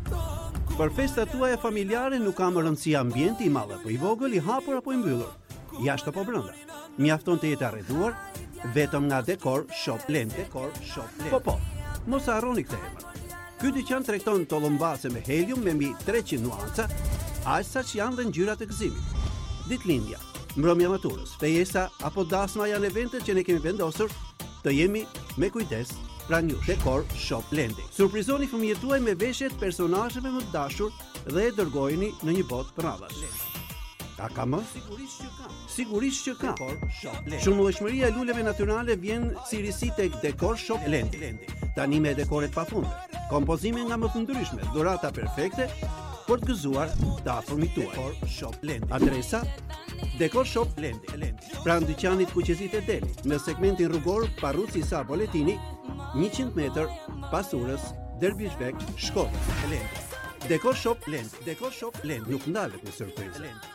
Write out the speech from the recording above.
Për festat tuaja familjare nuk ka më rëndësi ambienti i madh apo i vogël, i hapur apo i mbyllur, jashtë apo brenda. Mjafton të jetë arreduar vetëm nga Decor Shop Lente. Po, mos harroni këtë emër. Ky dyqan tregton tollëmbase me helium me mbi 300 nuanca, aq sa që janë dhe ngjyrat e gëzimit. Ditëlindja, mbrëmja maturës, fejesa apo dasma janë eventet që ne kemi vendosur të jemi me kujdes pranë jush. Decor Shop Lente. Surprizoni fëmijët tuaj me veshjet personazheve më të dashur dhe e dërgojeni në një botë pravash. A ka më? Sigurisht që ka. Shumëllojshmëria e luleve natyrale vjen si risi tek Decor Shop Lente. Tani me dekoret pafund, kompozime nga më të ndryshme, dhurata perfekte për të gëzuar të afërmit tuaj. Adresa Decor Shop Lente. Pranë dyqanit Kuqezit e Delit, në segmentin rrugor Parruci Sa Boletini, 100 metër pas urës Dervishbek, Shkodër. Decor Shop Lente. Nuk ndalet në surprizë.